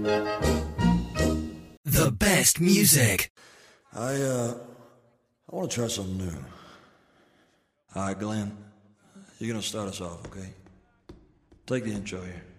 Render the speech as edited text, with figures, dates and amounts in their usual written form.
The best music. I want to try something new. All right, Glenn, you're going to start us off, okay? Take the intro here.